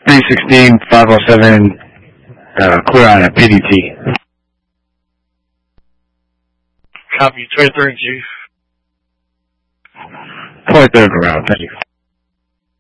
316, 507, clear on a PDT. Copy, 23 Chief. 23rd around, thank you.